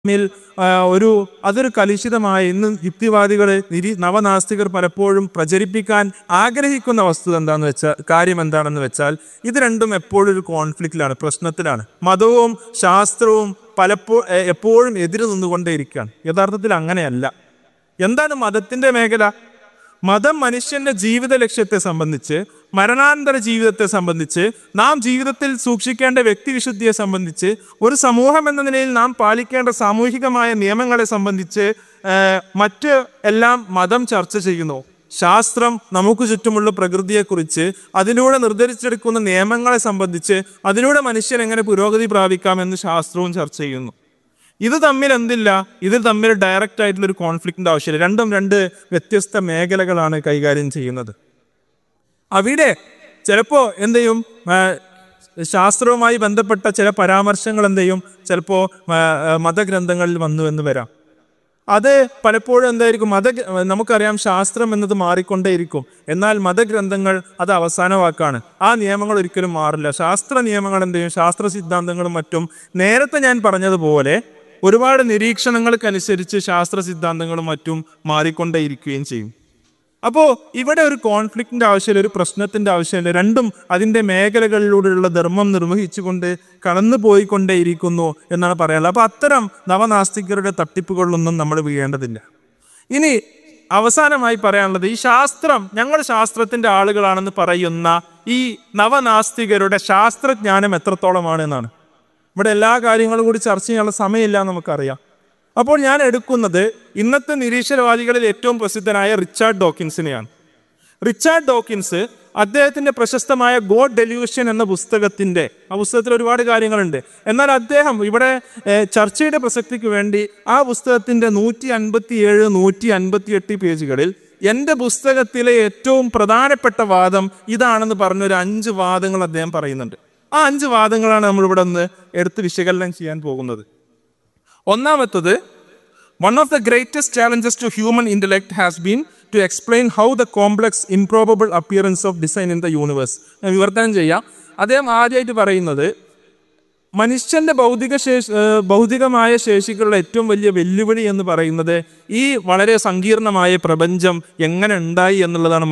തമ്മിൽ അതൊരു കലുഷിതമായ ഇന്ന് യുക്തിവാദികൾ നവനാസ്തികർ പലപ്പോഴും പ്രചരിപ്പിക്കാൻ ആഗ്രഹിക്കുന്ന കാര്യം എന്താണെന്ന് വെച്ചാൽ ഇത് രണ്ടും എപ്പോഴും ഒരു കോൺഫ്ലിക്റ്റിലാണ്, പ്രശ്നത്തിലാണ്. മതവും ശാസ്ത്രവും എപ്പോഴും എതിര് നിന്നുകൊണ്ടേയിരിക്കുകയാണ്. യഥാർത്ഥത്തിൽ അങ്ങനെയല്ല. എന്താണ് മതത്തിന്റെ മേഖല? മതം മനുഷ്യന്റെ ജീവിത ലക്ഷ്യത്തെ സംബന്ധിച്ച്, മരണാനന്തര ജീവിതത്തെ സംബന്ധിച്ച്, നാം ജീവിതത്തിൽ സൂക്ഷിക്കേണ്ട വ്യക്തിവിശുദ്ധിയെ സംബന്ധിച്ച്, ഒരു സമൂഹം എന്ന നിലയിൽ നാം പാലിക്കേണ്ട സാമൂഹികമായ നിയമങ്ങളെ സംബന്ധിച്ച് മറ്റ് എല്ലാം മതം ചർച്ച ചെയ്യുന്നു. ശാസ്ത്രം നമുക്ക് ചുറ്റുമുള്ള പ്രകൃതിയെക്കുറിച്ച്, അതിലൂടെ നിർദ്ദേശിച്ചെടുക്കുന്ന നിയമങ്ങളെ സംബന്ധിച്ച്, അതിലൂടെ മനുഷ്യൻ എങ്ങനെ പുരോഗതി പ്രാപിക്കാമെന്ന് ശാസ്ത്രവും ചർച്ച ചെയ്യുന്നു. ഇത് തമ്മിൽ ഇതിൽ തമ്മിൽ ഡയറക്റ്റ് ആയിട്ടുള്ളൊരു കോൺഫ്ലിക്റ്റിന്റെ ആവശ്യമില്ല. രണ്ടും രണ്ട് വ്യത്യസ്ത മേഖലകളാണ് കൈകാര്യം ചെയ്യുന്നത്. അവിടെ ചിലപ്പോൾ ശാസ്ത്രവുമായി ബന്ധപ്പെട്ട ചില പരാമർശങ്ങൾ ചിലപ്പോൾ മതഗ്രന്ഥങ്ങളിൽ വന്നു എന്ന് വരാം. അത് പലപ്പോഴും നമുക്കറിയാം, ശാസ്ത്രം എന്നത് മാറിക്കൊണ്ടേയിരിക്കും. എന്നാൽ മതഗ്രന്ഥങ്ങൾ അത് അവസാന വാക്കാണ്. ആ നിയമങ്ങൾ ഒരിക്കലും മാറില്ല. ശാസ്ത്ര നിയമങ്ങൾ ശാസ്ത്ര സിദ്ധാന്തങ്ങളും മറ്റും നേരത്തെ ഞാൻ പറഞ്ഞതുപോലെ ഒരുപാട് നിരീക്ഷണങ്ങൾക്കനുസരിച്ച് ശാസ്ത്ര സിദ്ധാന്തങ്ങളും മറ്റും മാറിക്കൊണ്ടേയിരിക്കുകയും ചെയ്യും. അപ്പോൾ ഇവിടെ ഒരു കോൺഫ്ലിക്റ്റിന്റെ ആവശ്യമില്ല, ഒരു പ്രശ്നത്തിന്റെ ആവശ്യമില്ല. രണ്ടും അതിൻ്റെ മേഖലകളിലൂടെയുള്ള ധർമ്മം നിർവഹിച്ചുകൊണ്ട് കടന്നു പോയിക്കൊണ്ടേയിരിക്കുന്നു എന്നാണ് പറയാനുള്ളത്. അപ്പോൾ അത്തരം നവനാസ്തികരുടെ തട്ടിപ്പുകളിലൊന്നും നമ്മൾ വീഴേണ്ടതില്ല. ഇനി അവസാനമായി പറയാനുള്ളത്, ഈ ശാസ്ത്രം, ഞങ്ങൾ ശാസ്ത്രത്തിന്റെ ആളുകളാണെന്ന് പറയുന്ന ഈ നവനാസ്തികരുടെ ശാസ്ത്രജ്ഞാനം എത്രത്തോളമാണ് എന്നാണ്. ഇവിടെ എല്ലാ കാര്യങ്ങളും കൂടി ചർച്ച ചെയ്യാനുള്ള സമയമില്ല നമുക്കറിയാം. അപ്പോൾ ഞാൻ എടുക്കുന്നത് ഇന്നത്തെ നിരീശ്വരവാദികളിൽ ഏറ്റവും പ്രസിദ്ധനായ റിച്ചാർഡ് ഡോക്കിൻസിനെയാണ്. റിച്ചാർഡ് ഡോക്കിൻസ് അദ്ദേഹത്തിന്റെ പ്രശസ്തമായ ഗോഡ് ഡെല്യൂഷൻ എന്ന പുസ്തകത്തിൽ ഒരുപാട് കാര്യങ്ങളുണ്ട്. എന്നാൽ അദ്ദേഹം ഇവിടെ ചർച്ചയുടെ പ്രസക്തിക്ക് വേണ്ടി ആ പുസ്തകത്തിന്റെ 157, 158 പേജുകളിൽ എൻ്റെ പുസ്തകത്തിലെ ഏറ്റവും പ്രധാനപ്പെട്ട വാദം ഇതാണെന്ന് പറഞ്ഞൊരു 5 വാദങ്ങൾ അദ്ദേഹം പറയുന്നുണ്ട്. ആ 5 വാദങ്ങളാണ് നമ്മളിവിടെ ഒന്ന് എടുത്ത് വിശകലനം ചെയ്യാൻ പോകുന്നത്. ഒന്നാമത്തത്, one of the greatest challenges to human intellect has been to explain how the complex improbable appearance of design in the universe. വിവർത്തനം ചെയ്യാം. അദ്ദേഹം ആദ്യമായിട്ട് പറയുന്നത്, മനുഷ്യന്റെ ഭൗതികമായ ശേഷികളുടെ ഏറ്റവും വലിയ വെല്ലുവിളി എന്ന് പറയുന്നത് ഈ വളരെ സങ്കീർണമായ പ്രപഞ്ചം എങ്ങനെ ഉണ്ടായി എന്നുള്ളതാണ്.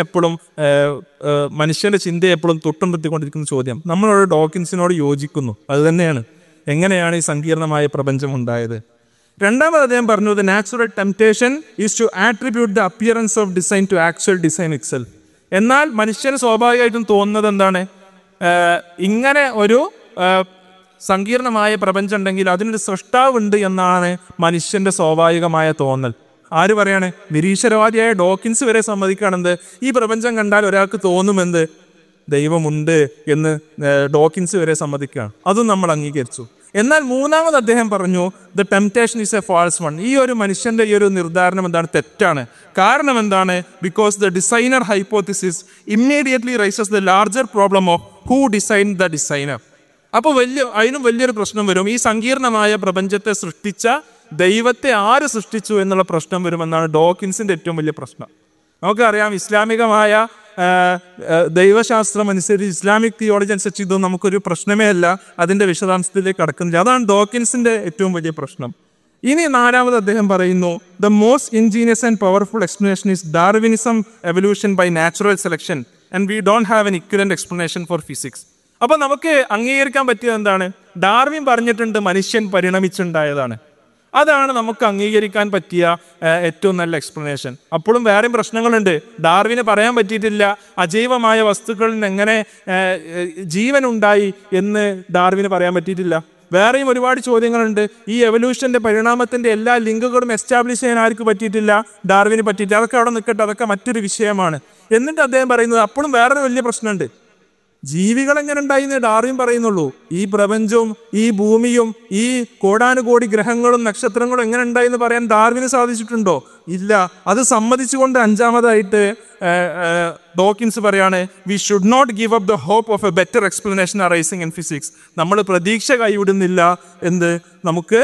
മനുഷ്യന്റെ ചിന്തയെ എപ്പോഴും തൊട്ടുനിർത്തിക്കൊണ്ടിരിക്കുന്ന ചോദ്യം. നമ്മളോട് ഡോക്കിൻസിനോട് യോജിക്കുന്നു. അത് തന്നെയാണ്, എങ്ങനെയാണ് ഈ സങ്കീർണമായ പ്രപഞ്ചം ഉണ്ടായത്. രണ്ടാമത് അദ്ദേഹം പറഞ്ഞു, the natural temptation is to attribute the appearance of design to actual design itself. എന്നാൽ മനുഷ്യന് സ്വാഭാവികമായിട്ടും തോന്നുന്നത് എന്താണ്? ഇങ്ങനെ ഒരു സങ്കീർണമായ പ്രപഞ്ചം ഉണ്ടെങ്കിൽ അതിനൊരു സൃഷ്ടാവുണ്ട് എന്നാണ് മനുഷ്യന്റെ സ്വാഭാവികമായ തോന്നൽ. ആര് പറയാണ്? നിരീശ്വരവാദിയായ ഡോക്കിൻസ് വരെ സമ്മതിക്കുകയാണെന്ത്, ഈ പ്രപഞ്ചം കണ്ടാൽ ഒരാൾക്ക് തോന്നുമെന്ത്, ദൈവമുണ്ട് എന്ന് ഡോക്കിൻസ് വരെ സമ്മതിക്കുകയാണ്. അതും നമ്മൾ അംഗീകരിച്ചു. എന്നാൽ മൂന്നാമത് അദ്ദേഹം പറഞ്ഞു, the temptation is A false one. ഈ ഒരു മനുഷ്യന്റെ ഈ ഒരു നിർദ്ധാരണം എന്താണ്? തെറ്റാണ്. കാരണം എന്താണ്? Because the designer hypothesis immediately rises the larger problem of who design the designer. അപ്പോൾ അതിനും വലിയൊരു പ്രശ്നം വരും. ഈ സങ്കീർണമായ പ്രപഞ്ചത്തെ സൃഷ്ടിച്ച ദൈവത്തെ ആര് സൃഷ്ടിച്ചു എന്നുള്ള പ്രശ്നം വരുമെന്നാണ് ഡോക്കിൻസിന്റെ ഏറ്റവും വലിയ പ്രശ്നം. നമുക്കറിയാം, ഇസ്ലാമികമായ ദൈവശാസ്ത്രം അനുസരിച്ച്, ഇസ്ലാമിക് തിയോളജി അനുസരിച്ച് ഇതൊന്നും നമുക്കൊരു പ്രശ്നമേ അല്ല. അതിന്റെ വിശദാംശത്തിലേക്ക് കടക്കുന്നില്ല. അതാണ് ഡോക്കിൻസിന്റെ ഏറ്റവും വലിയ പ്രശ്നം. ഇനി നാലാമത് അദ്ദേഹം പറയുന്നു, the most ingenious and powerful explanation is Darwinism evolution by natural selection and we don't have an equivalent explanation four physics. അപ്പൊ നമുക്ക് അംഗീകരിക്കാൻ പറ്റിയത് എന്താണ്? ഡാർവിൻ പറഞ്ഞിട്ടുണ്ട് മനുഷ്യൻ പരിണമിച്ചുണ്ടായതാണ്. അതാണ് നമുക്ക് അംഗീകരിക്കാൻ പറ്റിയ ഏറ്റവും നല്ല എക്സ്പ്ലനേഷൻ. അപ്പോഴും വേറെയും പ്രശ്നങ്ങളുണ്ട്. ഡാർവിന് പറയാൻ പറ്റിയിട്ടില്ല അജൈവമായ വസ്തുക്കളിൽ നിന്ന് എങ്ങനെ ജീവൻ ഉണ്ടായി എന്ന് ഡാർവിന് പറയാൻ പറ്റിയിട്ടില്ല. വേറെയും ഒരുപാട് ചോദ്യങ്ങളുണ്ട്. ഈ എവല്യൂഷന്റെ പരിണാമത്തിന്റെ എല്ലാ ലിങ്കുകളും എസ്റ്റാബ്ലിഷ് ചെയ്യാൻ ആർക്ക് പറ്റിയിട്ടില്ല? ഡാർവിന് പറ്റിയിട്ടില്ല. അതൊക്കെ അവിടെ നിൽക്കട്ടെ, അതൊക്കെ മറ്റൊരു വിഷയമാണ്. എന്നിട്ട് അദ്ദേഹം പറയുന്നത് അപ്പോഴും വേറൊരു വലിയ പ്രശ്നമുണ്ട്. ജീവികൾ എങ്ങനെ ഉണ്ടായിന്ന് ഡാർവിൻ പറയുന്നുള്ളൂ. ഈ പ്രപഞ്ചവും ഈ ഭൂമിയും ഈ കോടാനുകോടി ഗ്രഹങ്ങളും നക്ഷത്രങ്ങളും എങ്ങനെ ഉണ്ടായിന്ന് പറയാൻ ഡാർവിന് സാധിച്ചിട്ടുണ്ടോ? ഇല്ല. അത് സമ്മതിച്ചുകൊണ്ട് അഞ്ചാമതായിട്ട് ഡോക്കിൻസ് പറയാണ്, we should not give up the hope of A better explanation arising in physics. നമ്മൾ പ്രതീക്ഷ കൈവിടുന്നില്ല. നമുക്ക്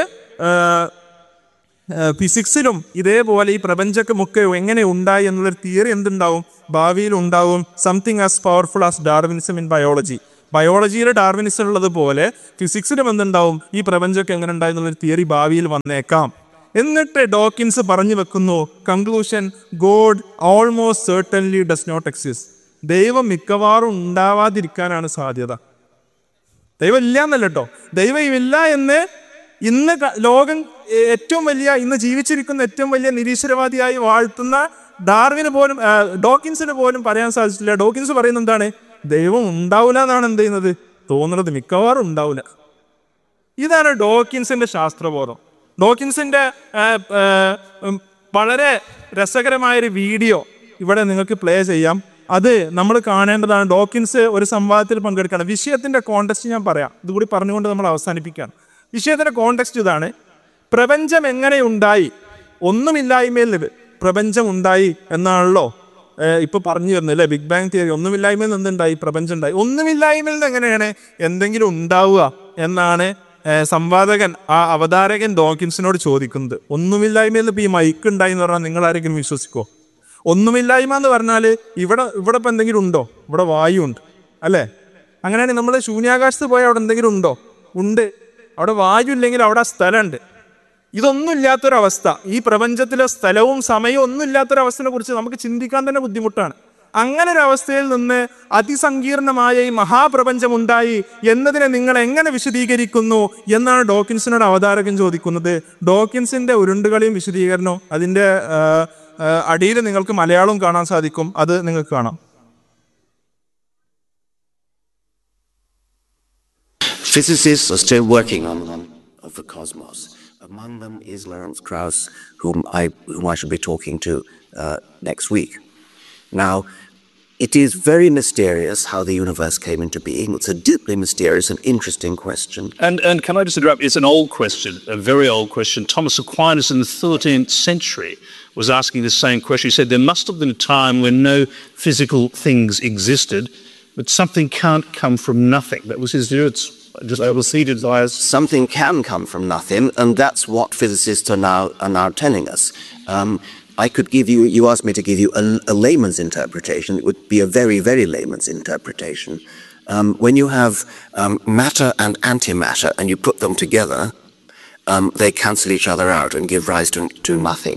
ഫിസിക്സിലും ഇതേപോലെ ഈ പ്രപഞ്ചമൊക്കെ എങ്ങനെ ഉണ്ടായി എന്നുള്ളൊരു തിയറി എന്തുണ്ടാവും? ഭാവിയിൽ ഉണ്ടാവും. Something as powerful as Darwinism in biology. ബയോളജിയിൽ Darwinism ഉള്ളതുപോലെ ഫിസിക്സിലും എന്തുണ്ടാവും, ഈ പ്രപഞ്ചമൊക്കെ എങ്ങനെ ഉണ്ടായി എന്നുള്ളൊരു തിയറി ഭാവിയിൽ വന്നേക്കാം. എന്നിട്ട് ഡോക്കിൻസ് പറഞ്ഞു വെക്കുന്നു, conclusion, God almost certainly does not exist. ദൈവം മിക്കവാറും ഉണ്ടാവാതിരിക്കാനാണ് സാധ്യത. ദൈവം ഇല്ല എന്നല്ല കേട്ടോ, ദൈവം ഇല്ല എന്ന് ഇന്ന് ലോകം ഏറ്റവും വലിയ, ഇന്ന് ജീവിച്ചിരിക്കുന്ന ഏറ്റവും വലിയ നിരീശ്വരവാദിയായി വാഴ്ത്തുന്ന ഡാർവിന് പോലും, ഡോക്കിൻസിന് പോലും പറയാൻ സാധിച്ചില്ല. ഡോക്കിൻസ് പറയുന്നത് എന്താണ്? ദൈവം ഉണ്ടാവില്ല എന്നാണ് എന്ത് ചെയ്യുന്നത്, തോന്നുന്നത്, മിക്കവാറും ഉണ്ടാവില്ല. ഇതാണ് ഡോക്കിൻസിന്റെ ശാസ്ത്രബോധം. ഡോക്കിൻസിന്റെ വളരെ രസകരമായൊരു വീഡിയോ ഇവിടെ നിങ്ങൾക്ക് പ്ലേ ചെയ്യാം. അത് നമ്മൾ കാണേണ്ടതാണ്. ഡോക്കിൻസ് ഒരു സംവാദത്തിൽ പങ്കെടുക്കുകയാണ്. വിഷയത്തിന്റെ കോണ്ടെക്സ്റ്റ് ഞാൻ പറയാം, ഇതുകൂടി പറഞ്ഞുകൊണ്ട് നമ്മൾ അവസാനിപ്പിക്കുകയാണ്. വിഷയത്തിന്റെ കോണ്ടെക്സ്റ്റ് ഇതാണ്: പ്രപഞ്ചം എങ്ങനെ ഉണ്ടായി? ഒന്നുമില്ലായ്മയിൽ പ്രപഞ്ചം ഉണ്ടായി എന്നാണല്ലോ ഇപ്പൊ പറഞ്ഞു വരുന്നത് അല്ലേ, ബിഗ് ബാങ് തിയറി. ഒന്നുമില്ലായ്മയിൽ നിന്ന് എന്തുണ്ടായി? പ്രപഞ്ചം ഉണ്ടായി. ഒന്നുമില്ലായ്മയിൽ നിന്ന് എങ്ങനെയാണ് എന്തെങ്കിലും ഉണ്ടാവുക എന്നാണ് സംവാദകൻ, ആ അവതാരകൻ ഡോക്കിൻസിനോട് ചോദിക്കുന്നത്. ഒന്നുമില്ലായ്മയിൽ ഇപ്പൊ ഈ മൈക്ക് ഉണ്ടായി എന്ന് പറഞ്ഞാൽ നിങ്ങൾ ആരെങ്കിലും വിശ്വസിക്കോ? ഒന്നുമില്ലായ്മ എന്ന് പറഞ്ഞാൽ ഇവിടെ ഇപ്പൊ എന്തെങ്കിലും ഉണ്ടോ? ഇവിടെ വായു ഉണ്ട് അല്ലേ? അങ്ങനെയാണെങ്കിൽ നമ്മൾ ശൂന്യാകാശത്ത് പോയാൽ അവിടെ എന്തെങ്കിലും ഉണ്ടോ? ഉണ്ട്. അവിടെ വായു ഇല്ലെങ്കിൽ അവിടെ സ്ഥലമുണ്ട്. ഇതൊന്നും ഇല്ലാത്തൊരവസ്ഥ, ഈ പ്രപഞ്ചത്തിലെ സ്ഥലവും സമയവും ഒന്നും ഇല്ലാത്തൊരവസ്ഥയെ കുറിച്ച് നമുക്ക് ചിന്തിക്കാൻ തന്നെ ബുദ്ധിമുട്ടാണ്. അങ്ങനെ ഒരു അവസ്ഥയിൽ നിന്ന് അതിസങ്കീർണമായ ഈ മഹാപ്രപഞ്ചം ഉണ്ടായി എന്നതിനെ നിങ്ങൾ എങ്ങനെ വിശദീകരിക്കുന്നു എന്നാണ് ഡോക്കിൻസിനോട് അവതാരകൻ ചോദിക്കുന്നത്. ഡോക്കിൻസിന്റെ ഉരുണ്ടുകളിയും വിശദീകരണവും അതിൻ്റെ അടിയിൽ നിങ്ങൾക്ക് മലയാളവും കാണാൻ സാധിക്കും, അത് നിങ്ങൾക്ക് കാണാം. Physicists are still working on the cosmos. Among them is Lawrence Krauss, whom I should be talking to next week. Now, it is very mysterious how the universe came into being. It's a deeply mysterious and interesting question. And can I just interrupt? It's an old question, a very old question. Thomas Aquinas in the 13th century was asking the same question. He said there must have been a time when no physical things existed, but something can't come from nothing. That was his view. It's just overseeded by us. Something can come from nothing, and that's what physicists are now telling us. I could give you, you asked me to give you a layman's interpretation. It would be a very, very layman's interpretation. When you have matter and antimatter and you put them together, they cancel each other out and give rise to nothing.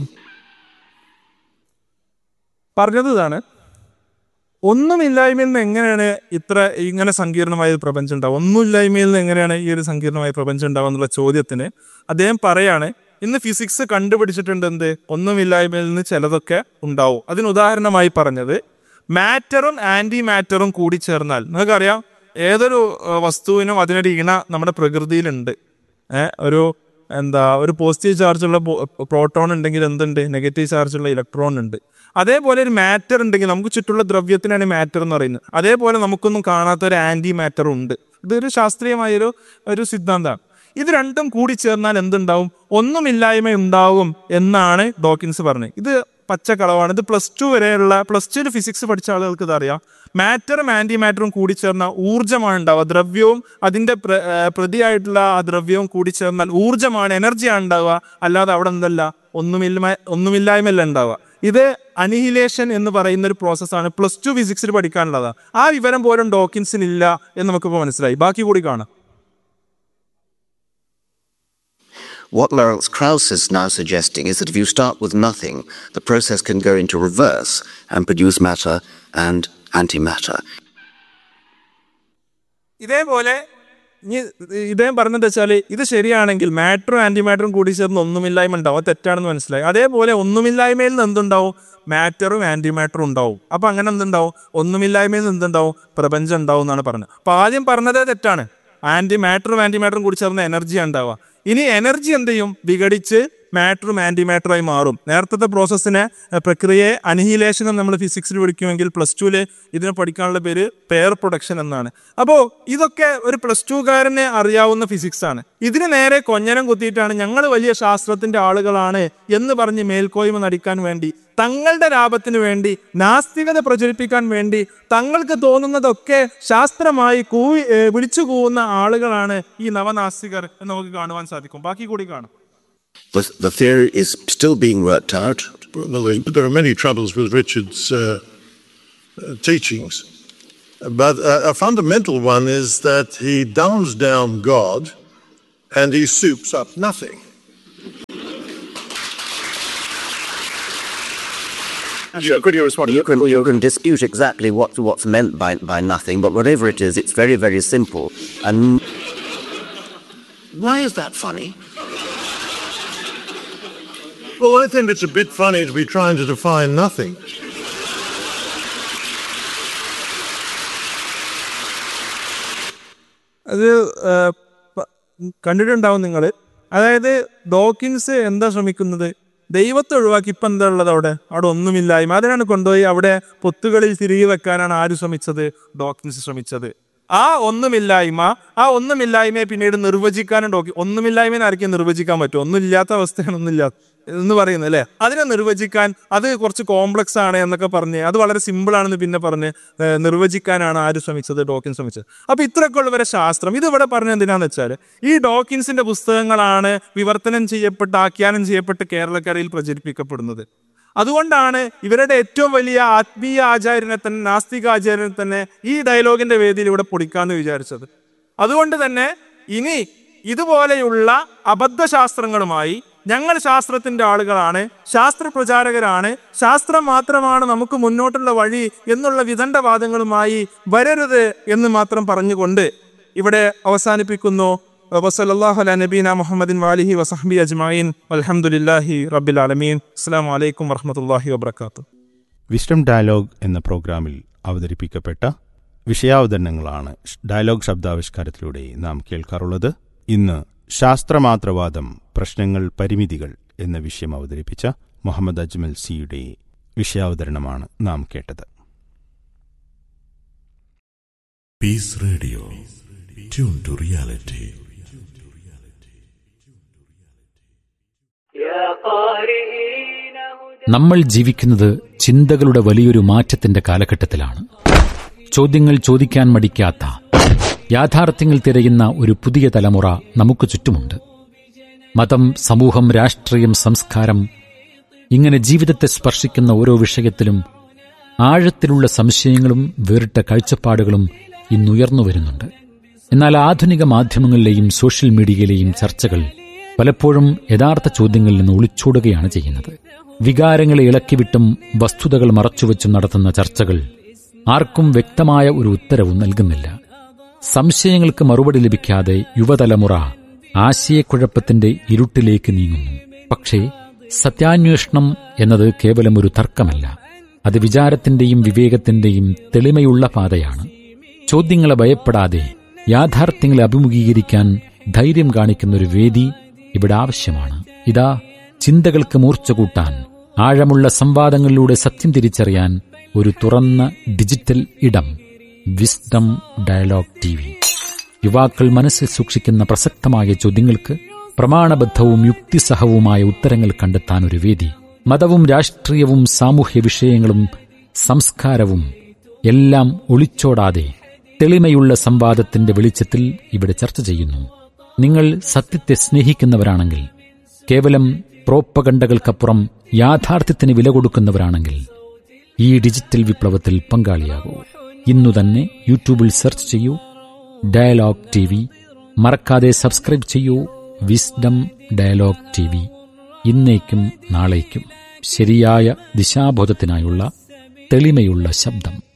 പറഞ്ഞതാണ്, ഒന്നുമില്ലായ്മയിൽ നിന്ന് എങ്ങനെയാണ് ഇങ്ങനെ സങ്കീർണമായ പ്രപഞ്ചം ഉണ്ടാവുക, ഒന്നുമില്ലായ്മയിൽ നിന്ന് എങ്ങനെയാണ് ഈ ഒരു സങ്കീർണമായ പ്രപഞ്ചം ഉണ്ടാവുക എന്നുള്ള ചോദ്യത്തിന് അദ്ദേഹം പറയാണ്, ഇന്ന് ഫിസിക്സ് കണ്ടുപിടിച്ചിട്ടുണ്ട് എന്ത്, ഒന്നുമില്ലായ്മയിൽ നിന്ന് ചിലതൊക്കെ ഉണ്ടാവും. അതിന് ഉദാഹരണമായി പറഞ്ഞത് മാറ്ററും ആന്റി മാറ്ററും കൂടി ചേർന്നാൽ, നിങ്ങൾക്കറിയാം ഏതൊരു വസ്തുവിനും അതിനൊരു ഇണ നമ്മുടെ പ്രകൃതിയിലുണ്ട്. ഒരു പോസിറ്റീവ് ചാർജുള്ള പ്രോട്ടോൺ ഉണ്ടെങ്കിൽ എന്തുണ്ട്, നെഗറ്റീവ് ചാർജുള്ള ഇലക്ട്രോൺ ഉണ്ട്. അതേപോലെ ഒരു മാറ്റർ ഉണ്ടെങ്കിൽ, നമുക്ക് ചുറ്റുള്ള ദ്രവ്യത്തിനാണ് മാറ്റർ എന്ന് പറയുന്നത്, അതേപോലെ നമുക്കൊന്നും കാണാത്ത ഒരു ആന്റി മാറ്ററും ഉണ്ട്. ഇതൊരു ശാസ്ത്രീയമായൊരു സിദ്ധാന്തമാണ്. ഇത് രണ്ടും കൂടി ചേർന്നാൽ എന്തുണ്ടാവും? ഒന്നുമില്ലായ്മ ഉണ്ടാവും എന്നാണ് ഡോക്കിൻസ് പറഞ്ഞത്. ഇത് പച്ചക്കളവാണ്. ഇത് പ്ലസ് ടുവിൽ ഫിസിക്സ് പഠിച്ച ആളുകൾക്ക് ഇതറിയാം. മാറ്ററും ആന്റി മാറ്ററും കൂടി ചേർന്നാൽ ഊർജ്ജമാണ് ഉണ്ടാവുക. ദ്രവ്യവും അതിൻ്റെ പ്രതിയായിട്ടുള്ള ആ ദ്രവ്യവും കൂടി ചേർന്നാൽ ഊർജ്ജമാണ്, എനർജിയാണ് ഉണ്ടാവുക. അല്ലാതെ അവിടെ എന്തല്ല, ഒന്നുമില്ലായ്മയല്ല ഉണ്ടാവുക. ഇത് അനിഹിലേഷൻ എന്ന് പറയുന്ന ഒരു പ്രോസസ്സാണ്. Plus two ഫിസിക്സിൽ പഠിക്കാനുള്ളതാണ്. ആ വിവരം പോലും ഡോക്കിൻസിനില്ല എന്ന് നമുക്കിപ്പോൾ മനസ്സിലായി. ബാക്കി കൂടി കാണാം. What Lawrence Krauss is now suggesting is that if you start with nothing, the process can go into reverse and produce matter and antimatter. ഇതേപോലെ ഇദ്ദേഹം പറഞ്ഞത് വെച്ചാൽ, ഇത് ശരിയാണെങ്കിൽ മാറ്ററും ആന്റിമാറ്ററും കൂടി ചേർന്ന് ഒന്നുമില്ലായ്മ ഉണ്ടാവും. അത് തെറ്റാണെന്ന് മനസ്സിലായി. അതേപോലെ ഒന്നുമില്ലായ്മയിൽ നിന്ന് എന്തുണ്ടാവും? മാറ്ററും ആന്റിമാറ്ററും ഉണ്ടാവും. അപ്പം അങ്ങനെ എന്തുണ്ടാവും? ഒന്നുമില്ലായ്മയിൽ നിന്ന് എന്തുണ്ടാവും? പ്രപഞ്ചം ഉണ്ടാവും എന്നാണ് പറഞ്ഞത്. അപ്പോൾ ആദ്യം പറഞ്ഞതേ തെറ്റാണ്. മാറ്ററും ആന്റിമാറ്ററും കൂടി ചേർന്ന് എനർജി ഉണ്ടാവുക. ഇനി എനർജി എന്ത് ചെയ്യും? വിഘടിച്ച് മാറ്ററും ആന്റിമാറ്ററായി മാറും. നേരത്തെ പ്രോസസ്സിനെ, പ്രക്രിയയെ അനിഹിലേഷൻ എന്ന് നമ്മൾ ഫിസിക്സിൽ പഠിക്കുമെങ്കിൽ പ്ലസ് ടുവിൽ ഇതിനെ പഠിക്കാനുള്ള പേര് പെയർ പ്രൊഡക്ഷൻ എന്നാണ്. അപ്പോൾ ഇതൊക്കെ ഒരു പ്ലസ് ടുകാരനെ അറിയാവുന്ന ഫിസിക്സാണ്. ഇതിന് നേരെ കൊഞ്ഞനം കുത്തിയിട്ടാണ് ഞങ്ങൾ വലിയ ശാസ്ത്രത്തിന്റെ ആളുകളാണ് എന്ന് പറഞ്ഞ് മേൽക്കോയ്മ നടിക്കാൻ വേണ്ടി, തങ്ങളുടെ ലാഭത്തിന് വേണ്ടി, നാസ്തികത പ്രചരിപ്പിക്കാൻ വേണ്ടി തങ്ങൾക്ക് തോന്നുന്നതൊക്കെ ശാസ്ത്രമായി വിളിച്ചു കൂവുന്ന ആളുകളാണ് ഈ നവനാസ്തികർ എന്ന് നമുക്ക് കാണുവാൻ സാധിക്കും. ബാക്കി കൂടി കാണാം. The theory is still being worked out. There are many troubles with Richard's teachings. But a fundamental one is that he downs down God and he soups up nothing. You can dispute exactly what's meant by nothing, but whatever it is, it's very, very simple. And why is that funny? Well, I think it's a bit funny to be trying to define nothing. അത് കണ്ടിട്ടുണ്ടാവും നിങ്ങൾ. അതായത് Dawkins എന്താ ശ്രമിക്കുന്നത്? ദൈവത്തെ ഒഴിവാക്കി ഇപ്പം എന്താ ഉള്ളത് അവിടെ ഒന്നുമില്ലായ്മ. അതിനാണ് കൊണ്ടുപോയി അവിടെ പൊത്തുകളിൽ തിരികെ വെക്കാനാണ് ആര് ശ്രമിച്ചത്? ഡോക്കിൻസ് ശ്രമിച്ചത്. ആ ഒന്നുമില്ലായ്മയെ പിന്നീട് നിർവചിക്കാനും ഒന്നുമില്ലായ്മയെ ആർക്കും നിർവചിക്കാൻ പറ്റും? ഒന്നുമില്ലാത്ത അവസ്ഥയാണ് ഒന്നുമില്ലാത്ത എന്ന് പറയുന്നത് അല്ലേ? അതിനെ നിർവചിക്കാൻ അത് കുറച്ച് കോംപ്ലക്സ് ആണ് എന്നൊക്കെ പറഞ്ഞ് അത് വളരെ സിമ്പിളാണെന്ന് പിന്നെ പറഞ്ഞ് നിർവചിക്കാനാണ് ആര് ശ്രമിച്ചത്? ഡോക്കിൻസ് ശ്രമിച്ചത്. അപ്പൊ ഇത്രയൊക്കെ ഉള്ളവരെ ശാസ്ത്രം ഇത് ഇവിടെ പറഞ്ഞ എന്തിനാന്ന് വെച്ചാൽ ഈ ഡോക്കിൻസിന്റെ പുസ്തകങ്ങളാണ് വിവർത്തനം ചെയ്യപ്പെട്ട് ആഖ്യാനം ചെയ്യപ്പെട്ട് കേരളക്കരയിൽ പ്രചരിപ്പിക്കപ്പെടുന്നത്. അതുകൊണ്ടാണ് ഇവരുടെ ഏറ്റവും വലിയ ആത്മീയ ആചാര്യനെ തന്നെ, നാസ്തിക ആചാര്യനെ തന്നെ ഈ ഡയലോഗിന്റെ വേദിയിലൂടെ പൊടിക്കാന്ന് വിചാരിച്ചത്. അതുകൊണ്ട് തന്നെ ഇനി ഇതുപോലെയുള്ള അബദ്ധശാസ്ത്രങ്ങളുമായി ഞങ്ങൾ ശാസ്ത്രത്തിന്റെ ആളുകളാണ്, ശാസ്ത്ര പ്രചാരകരാണ്, ശാസ്ത്രം മാത്രമാണ് നമുക്ക് മുന്നോട്ടുള്ള വഴി എന്നുള്ള വിദണ്ഡവാദങ്ങളുമായി വരരുത് എന്ന് മാത്രം പറഞ്ഞുകൊണ്ട് ഇവിടെ അവസാനിപ്പിക്കുന്നു. വസല്ലല്ലാഹു അലാ നബീന മുഹമ്മദിൻ വഅലിഹി വസഹ്ബി അജ്മഈൻ വൽഹംദുലില്ലാഹി റബ്ബിൽ ആലമീൻ. അസ്സലാമു അലൈക്കും വറഹ്മത്തുള്ളാഹി വബറകാതുഹു. വിസ്ഡം ഡയലോഗ് എന്ന പ്രോഗ്രാമിൽ അവതരിപ്പിക്കപ്പെട്ട വിഷയാവതരണങ്ങളാണ് ഡയലോഗ് ശബ്ദാവിഷ്കാരത്തിലൂടെ നാം കേൾക്കാറുള്ളത്. ഇന്ന് ശാസ്ത്രമാത്രവാദം, പ്രശ്നങ്ങൾ, പരിമിതികൾ എന്ന വിഷയം അവതരിപ്പിച്ച മുഹമ്മദ് അജ്മൽ സിയുടെ വിഷയാവതരണമാണ് നാം കേട്ടത്. Piece radio, tune to reality. നമ്മൾ ജീവിക്കുന്നത് ചിന്തകളുടെ വലിയൊരു മാറ്റത്തിന്റെ കാലഘട്ടത്തിലാണ്. ചോദ്യങ്ങൾ ചോദിക്കാൻ മടിക്കാത്ത, യാഥാർത്ഥ്യങ്ങൾ തിരയുന്ന ഒരു പുതിയ തലമുറ നമുക്ക് ചുറ്റുമുണ്ട്. മതം, സമൂഹം, രാഷ്ട്രീയം, സംസ്കാരം, ഇങ്ങനെ ജീവിതത്തെ സ്പർശിക്കുന്ന ഓരോ വിഷയത്തിലും ആഴത്തിലുള്ള സംശയങ്ങളും വേറിട്ട കാഴ്ചപ്പാടുകളും ഇന്നുയർന്നു വരുന്നുണ്ട്. എന്നാൽ ആധുനിക മാധ്യമങ്ങളിലെയും സോഷ്യൽ മീഡിയയിലെയും ചർച്ചകൾ പലപ്പോഴും യഥാർത്ഥ ചോദ്യങ്ങളിൽ നിന്ന് ഒളിച്ചോടുകയാണ് ചെയ്യുന്നത്. വികാരങ്ങളെ ഇളക്കിവിട്ടും വസ്തുതകൾ മറച്ചുവെച്ചും നടത്തുന്ന ചർച്ചകൾ ആർക്കും വ്യക്തമായ ഒരു ഉത്തരവും നൽകുന്നില്ല. സംശയങ്ങൾക്ക് മറുപടി ലഭിക്കാതെ യുവതലമുറ ആശയക്കുഴപ്പത്തിന്റെ ഇരുട്ടിലേക്ക് നീങ്ങുന്നു. പക്ഷേ സത്യാന്വേഷണം എന്നത് കേവലം ഒരു തർക്കമല്ല, അത് വിചാരത്തിന്റെയും വിവേകത്തിന്റെയും തെളിമയുള്ള പാതയാണ്. ചോദ്യങ്ങളെ ഭയപ്പെടാതെ യാഥാർത്ഥ്യങ്ങളെ അഭിമുഖീകരിക്കാൻ ധൈര്യം കാണിക്കുന്നൊരു വേദി ഇവിടെ ആവശ്യമാണ്. ഇതാ, ചിന്തകൾക്ക് മൂർച്ച കൂട്ടാൻ, ആഴമുള്ള സംവാദങ്ങളിലൂടെ സത്യം തിരിച്ചറിയാൻ ഒരു തുറന്ന ഡിജിറ്റൽ ഇടം, വിസ്ഡം ഡയലോഗ് TV. യുവാക്കൾ മനസ്സിൽ സൂക്ഷിക്കുന്ന പ്രസക്തമായ ചോദ്യങ്ങൾക്ക് പ്രമാണബദ്ധവും യുക്തിസഹവുമായ ഉത്തരങ്ങൾ കണ്ടെത്താൻ ഒരു വേദി. മതവും രാഷ്ട്രീയവും സാമൂഹ്യ വിഷയങ്ങളും സംസ്കാരവും എല്ലാം ഒളിച്ചോടാതെ തെളിമയുള്ള സംവാദത്തിന്റെ വെളിച്ചത്തിൽ ഇവിടെ ചർച്ച ചെയ്യുന്നു. നിങ്ങൾ സത്യത്തെ സ്നേഹിക്കുന്നവരാണെങ്കിൽ, കേവലം പ്രോപ്പഗണ്ടകൾക്കപ്പുറം യാഥാർത്ഥ്യത്തിന് വില കൊടുക്കുന്നവരാണെങ്കിൽ ഈ ഡിജിറ്റൽ വിപ്ലവത്തിൽ പങ്കാളിയാകൂ. ഇന്നു തന്നെ യൂട്യൂബിൽ സെർച്ച് ചെയ്യൂ ഡയലോഗ് TV. മറക്കാതെ സബ്സ്ക്രൈബ് ചെയ്യൂ വിസ്ഡം ഡയലോഗ് TV. ഇന്നേക്കും നാളേക്കും ശരിയായ ദിശാബോധത്തിനായുള്ള തെളിമയുള്ള ശബ്ദം.